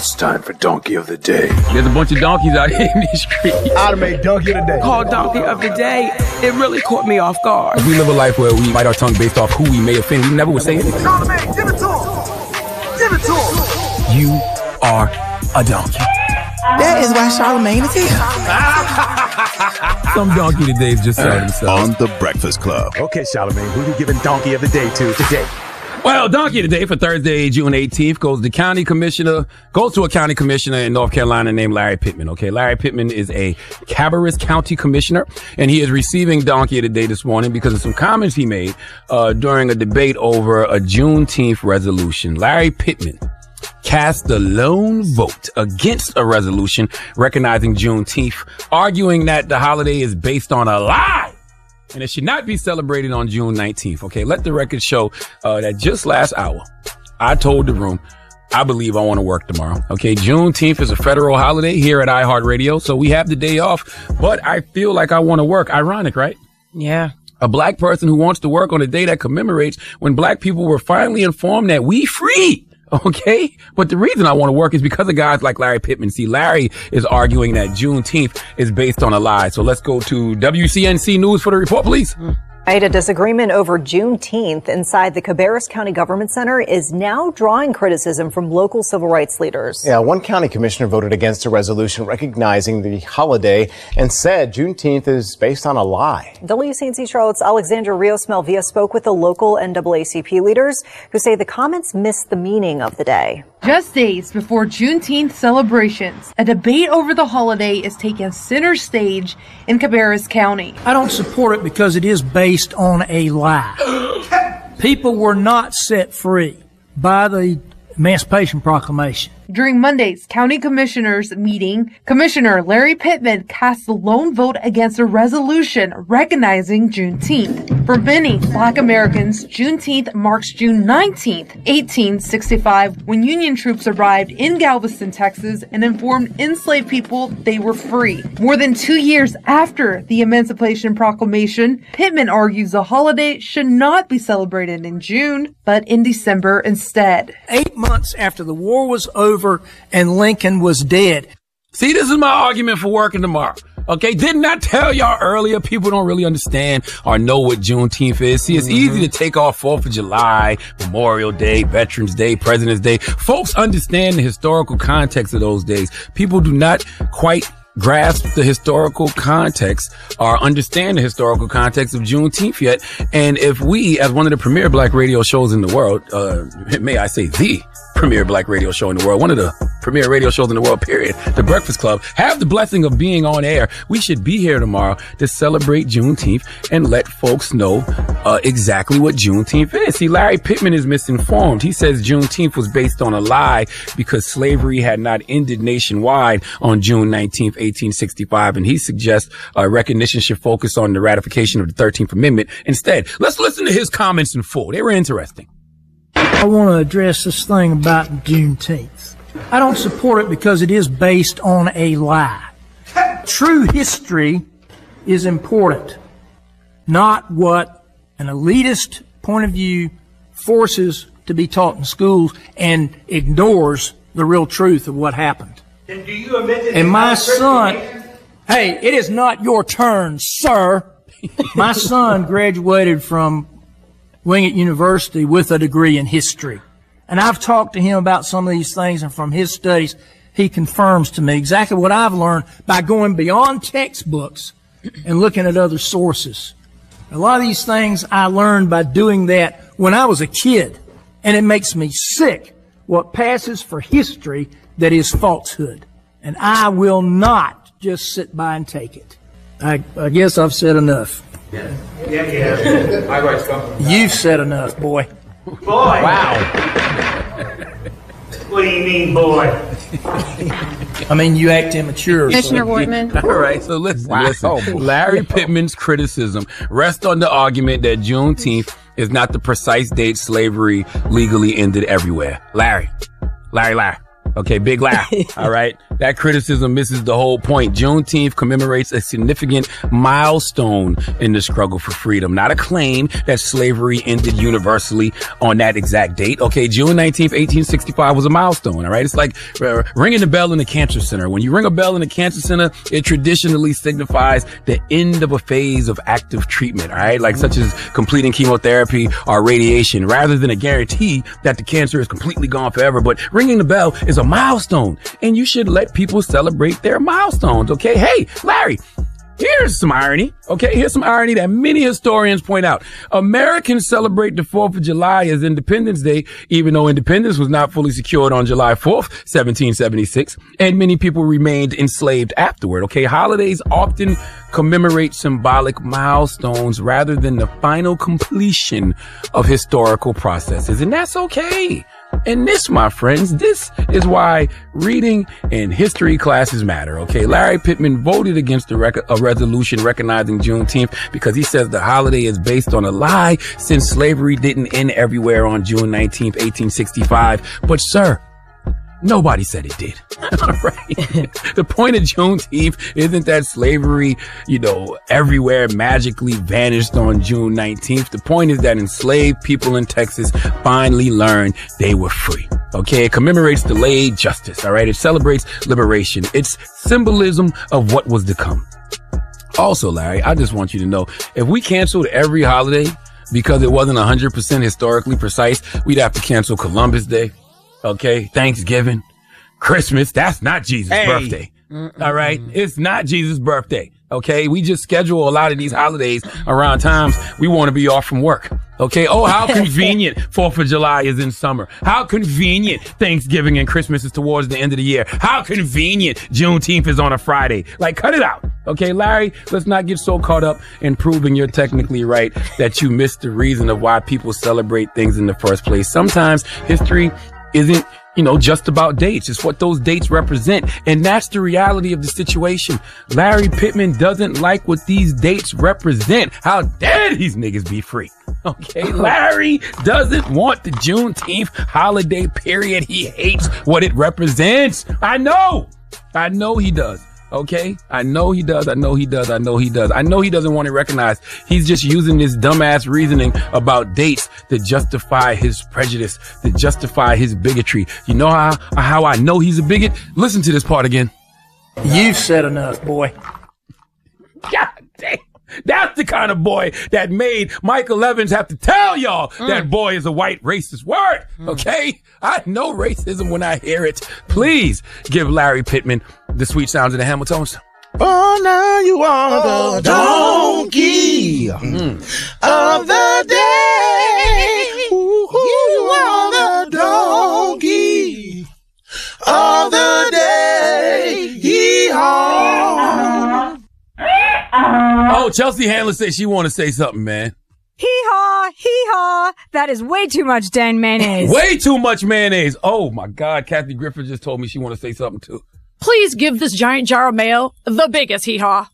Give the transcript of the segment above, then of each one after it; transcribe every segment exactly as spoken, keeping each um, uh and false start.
It's time for Donkey of the Day. There's a bunch of donkeys out here in these streets. I'd make Donkey of the Day. Called Donkey of the Day. It really caught me off guard. We live a life where we bite our tongue based off who we may offend. We never would say anything. Charlamagne, give it to him. Give it to him. You are a donkey. That is why Charlamagne is here. Some donkey today just said himself. On The Breakfast Club. Okay, Charlamagne, who you giving Donkey of the Day to today? Well, donkey of the day for Thursday, June eighteenth, goes to county commissioner, goes to a county commissioner in North Carolina named Larry Pittman. Okay, Larry Pittman is a Cabarrus County commissioner, and he is receiving donkey of the day this morning because of some comments he made uh, during a debate over a Juneteenth resolution. Larry Pittman cast the lone vote against a resolution recognizing Juneteenth, arguing that the holiday is based on a lie and it should not be celebrated on June nineteenth. Okay, let the record show uh, that just last hour, I told the room, I believe I want to work tomorrow. Okay, Juneteenth is a federal holiday here at iHeartRadio, so we have the day off, but I feel like I want to work. Ironic, right? Yeah. A black person who wants to work on a day that commemorates when black people were finally informed that we free. Okay, but the reason I want to work is because of guys like Larry Pittman. See, Larry is arguing that Juneteenth is based on a lie. So let's go to W C N C News for the report, please. Right, a disagreement over Juneteenth inside the Cabarrus County Government Center is now drawing criticism from local civil rights leaders. Yeah, one county commissioner voted against a resolution recognizing the holiday and said Juneteenth is based on a lie. W C N C Charlotte's Alexandra Rios-Melvia spoke with the local N double A C P leaders who say the comments miss the meaning of the day. Just days before Juneteenth celebrations, a debate over the holiday is taking center stage in Cabarrus County. I don't support it because it is based on a lie. People were not set free by the Emancipation Proclamation. During Monday's county commissioners meeting, Commissioner Larry Pittman cast a lone vote against a resolution recognizing Juneteenth. For many Black Americans, Juneteenth marks June nineteenth, eighteen sixty-five, when Union troops arrived in Galveston, Texas, and informed enslaved people they were free. More than two years after the Emancipation Proclamation, Pittman argues the holiday should not be celebrated in June, but in December instead. Eight months after the war was over and Lincoln was dead. See, this is my argument for working tomorrow. Okay, didn't I tell y'all earlier people don't really understand or know what Juneteenth is? See, it's mm-hmm. easy to take off fourth of July, Memorial Day, Veterans Day, President's Day. Folks understand the historical context of those days. People do not quite grasp the historical context or understand the historical context of Juneteenth yet. And if we, as one of the premier black radio shows in the world, uh, may I say the premier black radio show in the world, one of the premier radio shows in the world, period, The Breakfast Club, have the blessing of being on air, we should be here tomorrow to celebrate Juneteenth and let folks know uh, exactly what Juneteenth is. See, Larry Pittman is misinformed. He says Juneteenth was based on a lie because slavery had not ended nationwide on June nineteenth, eighteen sixty-five, and he suggests uh, recognition should focus on the ratification of the thirteenth Amendment instead. Let's listen to his comments in full. They were interesting. I want to address this thing about Juneteenth. I don't support it because it is based on a lie. True history is important, not what an elitist point of view forces to be taught in schools and ignores the real truth of what happened. And do you admit that? And my son, hey, it is not your turn, sir. My son graduated from Wingate University with a degree in history. And I've talked to him about some of these things, and from his studies, he confirms to me exactly what I've learned by going beyond textbooks and looking at other sources. A lot of these things I learned by doing that when I was a kid, and it makes me sick what passes for history that is falsehood. And I will not just sit by and take it. I, I guess I've said enough. Yeah, yeah, yeah. You've said enough, boy. Boy. Wow. What do you mean, boy? I mean, you act immature. Commissioner Wortman. All right, so listen, wow. listen. Larry Pittman's criticism rests on the argument that Juneteenth is not the precise date slavery legally ended everywhere. Larry. Larry, Larry. Okay, big Larry. All right. that criticism misses the whole point. Juneteenth commemorates a significant milestone in the struggle for freedom, not a claim that slavery ended universally on that exact date. Okay, June nineteenth, eighteen sixty-five was a milestone, all right? It's like uh, ringing the bell in the cancer center. When you ring a bell in the cancer center, it traditionally signifies the end of a phase of active treatment, all right? Like such as completing chemotherapy or radiation, rather than a guarantee that the cancer is completely gone forever. But ringing the bell is a milestone, and you should let people celebrate their milestones, okay? Hey, Larry, here's some irony, okay? Here's some irony that many historians point out. Americans celebrate the fourth of July as Independence Day, even though independence was not fully secured on July fourth, seventeen seventy-six, and many people remained enslaved afterward, okay? Holidays often commemorate symbolic milestones rather than the final completion of historical processes, and that's okay. And this, my friends, this is why reading and history classes matter, okay? Larry Pittman voted against a, rec- a resolution recognizing Juneteenth because he says the holiday is based on a lie since slavery didn't end everywhere on June nineteenth, eighteen sixty-five. But, sir, nobody said it did. Right? The point of Juneteenth isn't that slavery, you know, everywhere magically vanished on June nineteenth. The point is that enslaved people in Texas finally learned they were free. Okay, it commemorates delayed justice. All right, it celebrates liberation. It's symbolism of what was to come. Also, Larry, I just want you to know, if we canceled every holiday because it wasn't one hundred percent historically precise, we'd have to cancel Columbus Day. Okay, Thanksgiving, Christmas, that's not Jesus' hey. birthday. Mm-mm. All right, it's not Jesus' birthday. Okay, we just schedule a lot of these holidays around times we want to be off from work. Okay, oh, how convenient fourth of July is in summer. How convenient Thanksgiving and Christmas is towards the end of the year. How convenient Juneteenth is on a Friday. Like, cut it out. Okay, Larry, let's not get so caught up in proving you're technically right that you missed the reason of why people celebrate things in the first place. Sometimes history isn't, you know, just about dates. It's what those dates represent. And that's the reality of the situation. Larry Pittman doesn't like what these dates represent. How dare these niggas be free? Okay, Larry doesn't want the Juneteenth holiday period. He hates what it represents. I know. I know he does. Okay? I know he does. I know he does. I know he does. I know he doesn't want to recognize he's just using this dumbass reasoning about dates to justify his prejudice, to justify his bigotry. You know how, how I know he's a bigot? Listen to this part again. You've said enough, boy. God damn. That's the kind of boy that made Michael Evans have to tell y'all mm. that boy is a white racist word. Okay? I know racism when I hear it. Please give Larry Pittman the sweet sounds of the Hamiltones. Oh, now you are the donkey mm. of the day. Ooh, you are the donkey of the day. Hee-haw. Oh, Chelsea Handler says she want to say something, man. Hee-haw, hee-haw. That is way too much Dan mayonnaise. Way too much mayonnaise. Oh, my God. Kathy Griffin just told me she want to say something, too. Please give this giant jar of mayo the biggest hee-haw.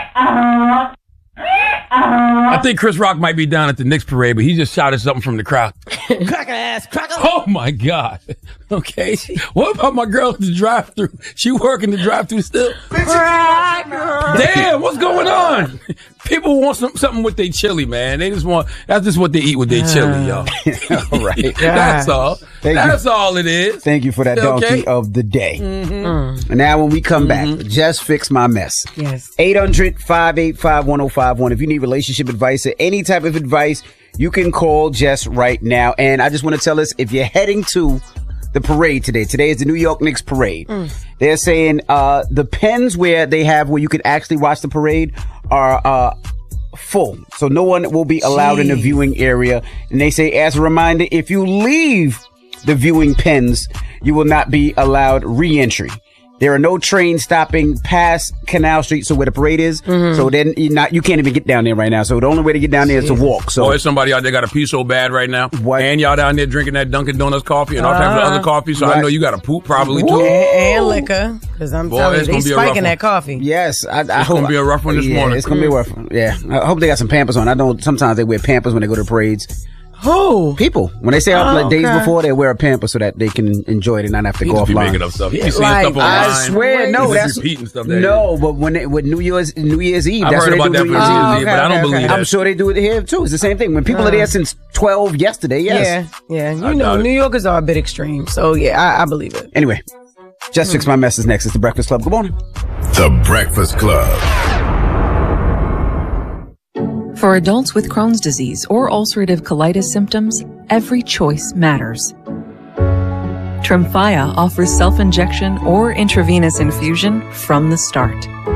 I think Chris Rock might be down at the Knicks parade, but he just shouted something from the crowd. Cracker ass, cracker. Oh, my God. Okay. What about my girl at the drive-thru? She working the drive-thru still? Cracker. Damn, what's going on? People want some, something with their chili, man. They just want, that's just what they eat with their chili, y'all. All right. That's all. Thank that's you. all it is. Thank you for that donkey okay? of the day. Mm-hmm. Mm. Now, when we come mm-hmm. back, just fix my mess. Yes. eight hundred, five eight five, one oh five one. If you need relationship advice or any type of advice, you can call Jess right now. And I just want to tell us, if you're heading to the parade today, today is the New York Knicks parade. Mm. They're saying uh, the pens where they have where you could actually watch the parade are uh, full. So no one will be allowed Jeez. in the viewing area. And they say, as a reminder, if you leave the viewing pens, you will not be allowed re-entry. There are no trains stopping past Canal Street, so where the parade is. Mm-hmm. So then you not you can't even get down there right now. So the only way to get down there is to walk. So oh, there's somebody out there got a pee so bad right now. What? And y'all down there drinking that Dunkin' Donuts coffee and all uh, types of other coffee. So right. I know you got to poop probably too. And, and liquor, because I'm Boy, telling you, they spiking that coffee. Yes, I, I it's hope. It's gonna be a rough one this yeah, morning. It's gonna be a rough one. Yeah, I hope they got some Pampers on. I know sometimes they wear Pampers when they go to parades. Who? People. When they say off Oh, like days okay. before, they wear a pamper so that they can enjoy it and not have to He go just be offline. making up stuff. He be seeing Like, stuff online. I swear, He no, just that's repeating stuff. That no. But when it, with New Year's New Year's Eve, I've that's heard what about they that do for New Year's New Eve. Year's Eve, but I don't believe I'm that. sure they do it here too. It's the same thing. When people are there since twelve yesterday, yes. Yeah, yeah. I You know, doubt it. New Yorkers are a bit extreme, so yeah, I, I believe it. Anyway, just fix my mess is next. It's the Breakfast Club. Good morning. The Breakfast Club. For adults with Crohn's disease or ulcerative colitis symptoms, every choice matters. Tremfya offers self-injection or intravenous infusion from the start.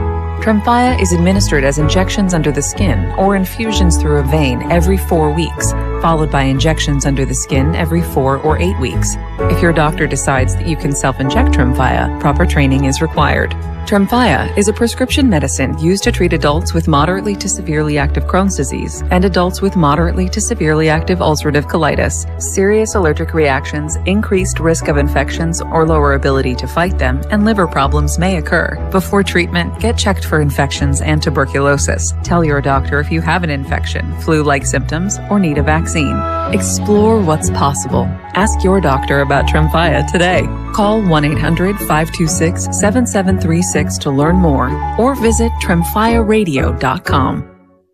Tremfya is administered as injections under the skin or infusions through a vein every four weeks, followed by injections under the skin every four or eight weeks. If your doctor decides that you can self-inject Tremfya, proper training is required. Tremfya is a prescription medicine used to treat adults with moderately to severely active Crohn's disease and adults with moderately to severely active ulcerative colitis. Serious allergic reactions, increased risk of infections or lower ability to fight them, and liver problems may occur. Before treatment, get checked for infections and tuberculosis. Tell your doctor if you have an infection, flu-like symptoms, or need a vaccine. Explore what's possible. Ask your doctor about Tremfya today. Call one eight hundred five two six seven seven three six to learn more or visit tremfya radio dot com.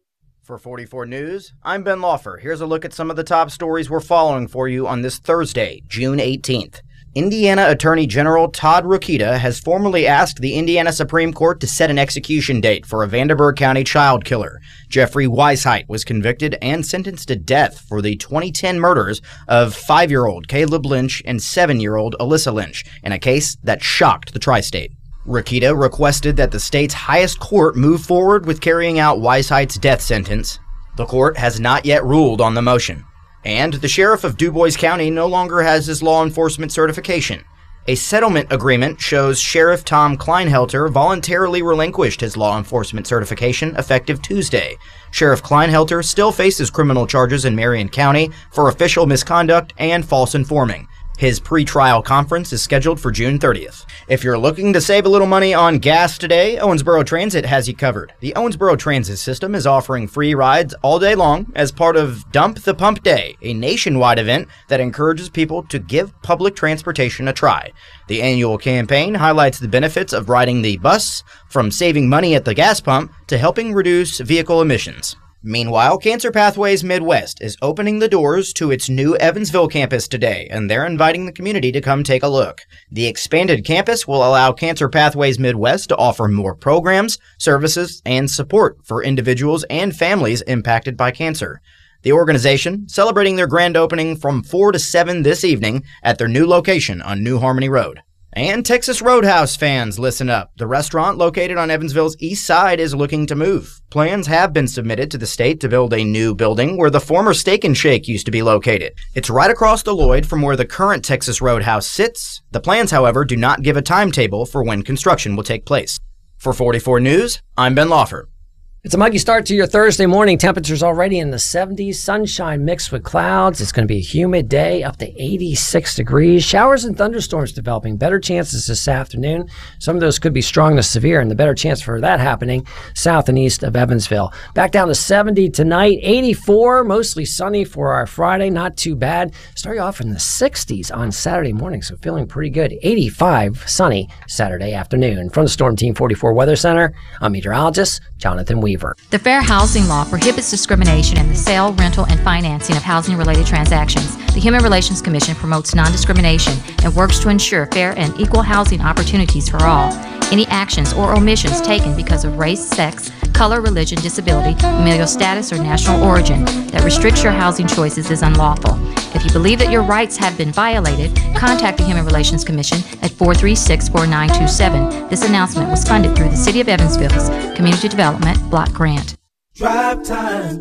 For forty-four News, I'm Ben Lawfer. Here's a look at some of the top stories we're following for you on this Thursday, June eighteenth. Indiana Attorney General Todd Rokita has formally asked the Indiana Supreme Court to set an execution date for a Vanderburgh County child killer. Jeffrey Weisheit was convicted and sentenced to death for the twenty ten murders of five-year-old Caleb Lynch and seven-year-old Alyssa Lynch in a case that shocked the tri-state. Rokita requested that the state's highest court move forward with carrying out Weisheit's death sentence. The court has not yet ruled on the motion. And the sheriff of DuBois County no longer has his law enforcement certification. A settlement agreement shows Sheriff Tom Kleinhelter voluntarily relinquished his law enforcement certification effective Tuesday. Sheriff Kleinhelter still faces criminal charges in Marion County for official misconduct and false informing. His pre-trial conference is scheduled for June thirtieth. If you're looking to save a little money on gas today, Owensboro Transit has you covered. The Owensboro Transit system is offering free rides all day long as part of Dump the Pump Day, a nationwide event that encourages people to give public transportation a try. The annual campaign highlights the benefits of riding the bus, from saving money at the gas pump to helping reduce vehicle emissions. Meanwhile, Cancer Pathways Midwest is opening the doors to its new Evansville campus today, and they're inviting the community to come take a look. The expanded campus will allow Cancer Pathways Midwest to offer more programs, services, and support for individuals and families impacted by cancer. The organization celebrating their grand opening from four to seven this evening at their new location on New Harmony Road. And Texas Roadhouse fans, listen up. The restaurant located on Evansville's east side is looking to move. Plans have been submitted to the state to build a new building where the former Steak and Shake used to be located. It's right across the Lloyd from where the current Texas Roadhouse sits. The plans, however, do not give a timetable for when construction will take place. For forty-four News, I'm Ben Lawfer. It's a muggy start to your Thursday morning. Temperatures already in the seventies. Sunshine mixed with clouds. It's going to be a humid day, up to eighty-six degrees. Showers and thunderstorms developing. Better chances this afternoon. Some of those could be strong to severe, and the better chance for that happening south and east of Evansville. Back down to seventy tonight. eighty-four, mostly sunny for our Friday. Not too bad. Start you off in the sixties on Saturday morning, so feeling pretty good. eighty-five, sunny Saturday afternoon. From the Storm Team forty-four Weather Center, I'm meteorologist Jonathan Weaver. The Fair Housing Law prohibits discrimination in the sale, rental, and financing of housing-related transactions. The Human Relations Commission promotes non-discrimination and works to ensure fair and equal housing opportunities for all. Any actions or omissions taken because of race, sex, color, religion, disability, familial status, or national origin that restricts your housing choices is unlawful. If you believe that your rights have been violated, contact the Human Relations Commission at four three six, four nine two seven. This announcement was funded through the City of Evansville's Community Development Block Grant. Drive time.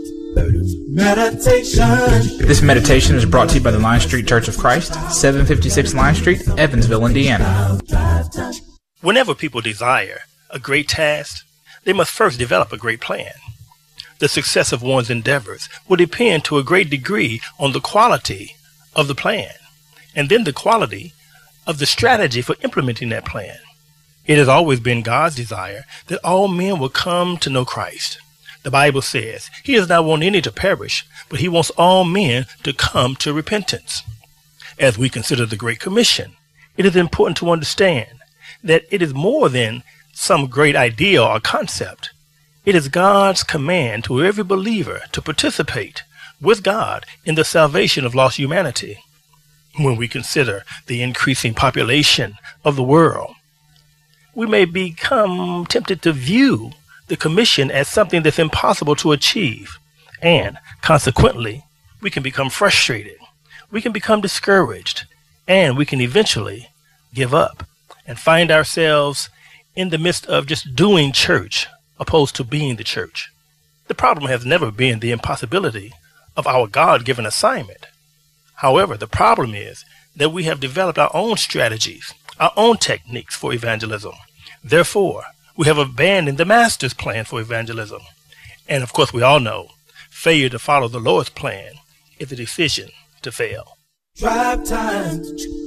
Meditation. This meditation is brought to you by the Line Street Church of Christ, seven fifty-six Line Street, Evansville, Indiana. Whenever people desire a great task, they must first develop a great plan. The success of one's endeavors will depend to a great degree on the quality of the plan, and then the quality of the strategy for implementing that plan. It has always been God's desire that all men will come to know Christ. The Bible says he does not want any to perish, but he wants all men to come to repentance. As we consider the Great Commission, it is important to understand that it is more than some great idea or concept. It is God's command to every believer to participate with God in the salvation of lost humanity. When we consider the increasing population of the world, we may become tempted to view the commission as something that's impossible to achieve, and consequently, we can become frustrated, we can become discouraged, and we can eventually give up and find ourselves in the midst of just doing church opposed to being the church. The problem has never been the impossibility of our God-given assignment. However, the problem is that we have developed our own strategies, our own techniques for evangelism. Therefore, we have abandoned the Master's plan for evangelism. And of course, we all know failure to follow the Lord's plan is a decision to fail. Drive time.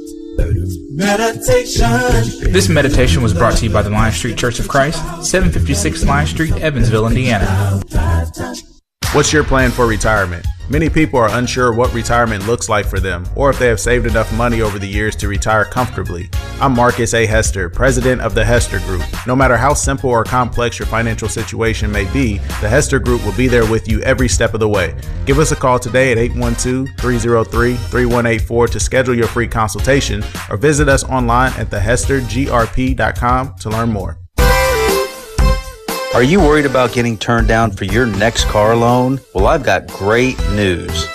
Meditation. This meditation was brought to you by the Lion Street Church of Christ, seven fifty-six Lion Street, Evansville, Indiana. What's your plan for retirement? Many people are unsure what retirement looks like for them, or if they have saved enough money over the years to retire comfortably. I'm Marcus A. Hester, president of the Hester Group. No matter how simple or complex your financial situation may be, the Hester Group will be there with you every step of the way. Give us a call today at eight one two, three zero three, three one eight four to schedule your free consultation, or visit us online at the hester g r p dot com to learn more. Are you worried about getting turned down for your next car loan? Well, I've got great news.